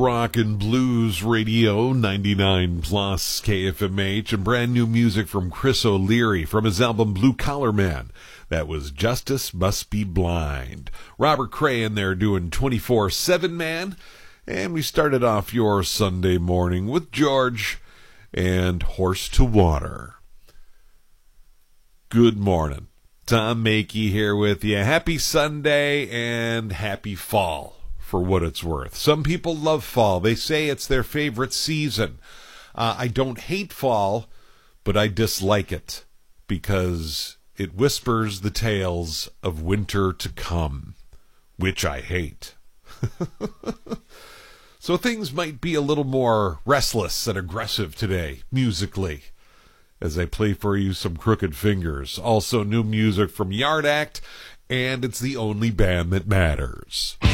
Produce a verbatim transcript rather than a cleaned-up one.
Rock and Blues Radio, ninety-nine plus K F M H, and brand new music from Chris O'Leary from his album Blue Collar Man. That was Justice Must Be Blind. Robert Cray in there doing twenty-four seven Man. And we started off your Sunday morning with George and Horse to Water. Good morning. Tom Makey here with you. Happy Sunday and happy fall, for what it's worth. Some people love fall. They say it's their favorite season. Uh, I don't hate fall, but I dislike it because it whispers the tales of winter to come, which I hate. So things might be a little more restless and aggressive today, musically, as I play for you some Crooked Fingers. Also new music from Yard Act, and it's the only band that matters.